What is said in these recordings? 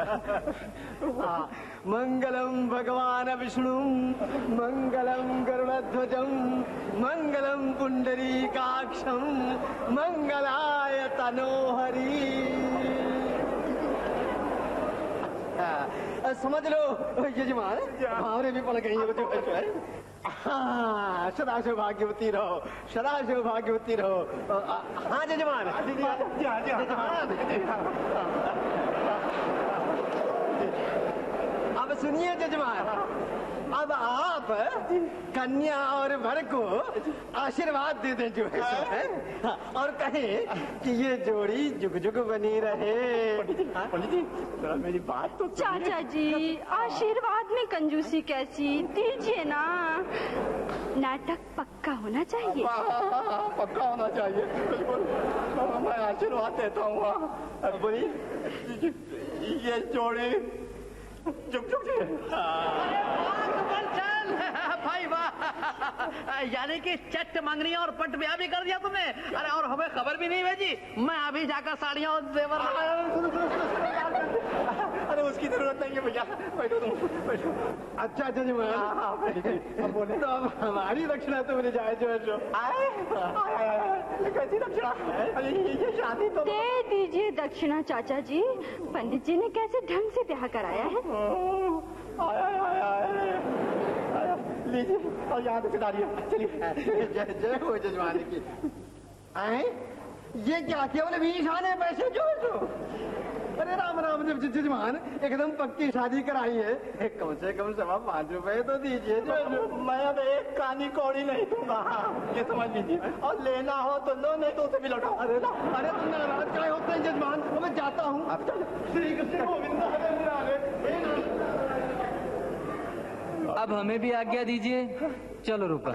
मंगलम भगवान विष्णु मंगलम गरुड़ध्वजम मंगलम पुंडरीकाक्षम मंगलाय तनोहरि। समझ लो यजमान, भावरे भी पड़ गई है। हाँ, सदा सौभाग्यवती रहो, सदा सौभाग्यवती रहो। हाँ जजमान, अब सुनिए जजमान, अब आप कन्या और वर को आशीर्वाद दे दें जो है, और कहें कि ये जोड़ी जुग जुग बनी रहे। पंडित जी, मेरी बात तो चाचा जी, आशीर्वाद में कंजूसी कैसी, दीजिए ना। नाटक पक्का होना चाहिए। पक्का होना चाहिए, बिल्कुल। मैं आशीर्वाद देता हूँ। बोली ये जोड़ी जुग जुग भाई वाह, यानी कि चट मंगनी और पट ब्याह भी कर दिया तुमने। अरे और हमें खबर भी नहीं भेजी। मैं अभी जाकर साड़ियाँ और जेवर। अरे उसकी जरूरत नहीं है भैया, बैठो तुम, बैठो। अच्छा जजमान, बोले तो अब हमारी दक्षिणा तो मेरी जाए जो कैसी दक्षिणा? अरे ये शादी तो दे दीजिए दक्षिणा चाचा जी। पंडित जी ने कैसे ढंग से ब्याह कराया है। लीजिए और यहाँ से डालिए। चलिए, जय हो जजमान की। आए ये क्या केवल 20 आने पैसे जो? अरे राम राम जजमान, एकदम पक्की शादी कराई है। कम से कम 5.25 रुपए तो दीजिए। मैं अब एक कानी कौड़ी नहीं दूंगा, ये समझ लीजिए। और लेना हो तो लो, नहीं तो उसे भी लौटाओ। अरे तुम नाराज क्या होते हैं जजमान? मैं जाता हूँ। श्री कृष्ण गोविंद। अब हमें भी आज्ञा दीजिए। चलो रूपा।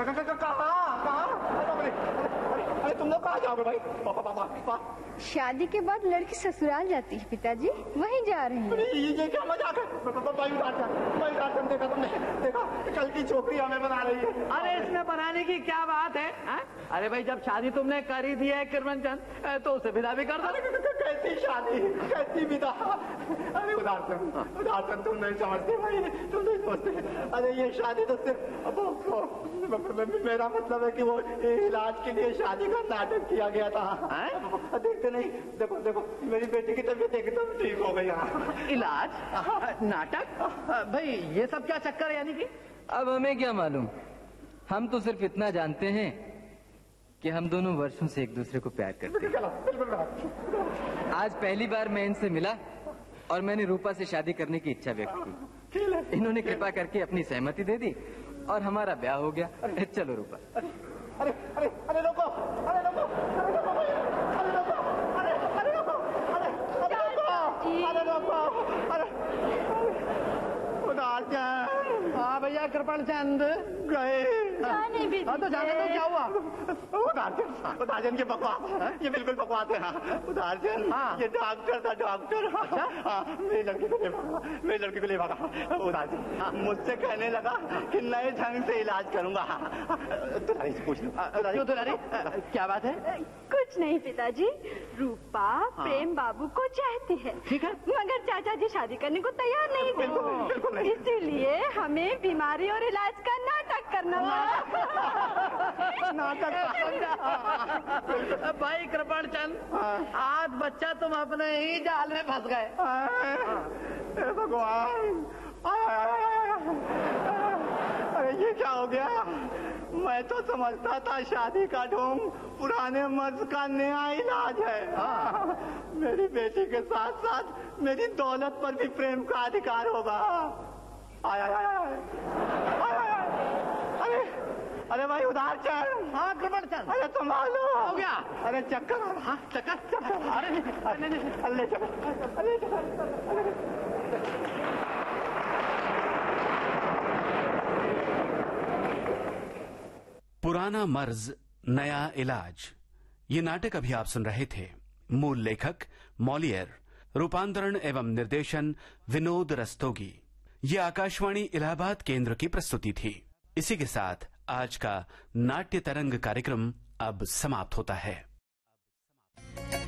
अरे तुम लोग कहाँ जाओगे भाई? पापा। शादी के बाद लड़की ससुराल जाती है पिताजी, वहीं जा रही है। ये क्या मजाक है? देखा तुमने? देखा कल की छोकरी हमें बना रही है। अरे इसमें बनाने की क्या बात है, हा? अरे भाई जब शादी तुमने करी थी है किरमनचंद, तो उसे विदा भी कर दो। कैसी शादी, कैसी विदा? अरे उदारचंद तुम नहीं समझते भाई, तुम नहीं समझते। अरे ये शादी तो सिर्फ मेरा मतलब है कि वो इलाज के लिए शादी का नाटक किया गया था। देखते नहीं, देखो मेरी बेटी की तबीयत एकदम ठीक हो गई। इलाज नाटक? भाई ये सब क्या चक्कर है? यानी कि अब हमें क्या मालूम, हम तो सिर्फ इतना जानते हैं कि हम दोनों वर्षों से एक दूसरे को प्यार करते हैं। आज पहली बार मैं इनसे मिला और मैंने रूपा से शादी करने की इच्छा व्यक्त की। इन्होंने कृपा करके अपनी सहमति दे दी और हमारा ब्याह हो गया। चलो रूपा। अरे लोगो, हाँ भैया कृपण चंद गए। हाँ तो जाने तो क्या हुआ? उदारचंद की बकवास, ये बिल्कुल बकवास है। उदारचंद, ये डॉक्टर था, डॉक्टर। मेरी लड़की को ले भागा। उदारचंद मुझसे कहने लगा कि नए ढंग से इलाज करूंगा। दुलारी से पूछ लो। दुलारी क्या बात है? कुछ नहीं पिताजी, रूपा प्रेम बाबू को चाहती है। ठीक है, मगर चाचा जी शादी करने को तैयार नहीं थे। बिल्कुल नहीं। इसीलिए हमें बीमारी और इलाज का नाटक करना पड़ा। नाटक? भाई कृपण चंद, आज बच्चा तुम अपने ही जाल में फंस गए। भगवान, अरे ये क्या हो गया? मैं तो समझता था शादी का ढोंग पुराने मर्ज का नया इलाज है। मेरी बेटी के साथ साथ मेरी दौलत पर भी प्रेम का अधिकार होगा। अरे भाई उदारचंद। हाँ कृपण चंद। अरे संभालो। हो गया? अरे चक्कर। हाँ चक्कर। अरे पुराना मर्ज नया इलाज, ये नाटक अभी आप सुन रहे थे। मूल लेखक मॉलियर, रूपांतरण एवं निर्देशन विनोद रस्तोगी। ये आकाशवाणी इलाहाबाद केंद्र की प्रस्तुति थी। इसी के साथ आज का नाट्य तरंग कार्यक्रम अब समाप्त होता है।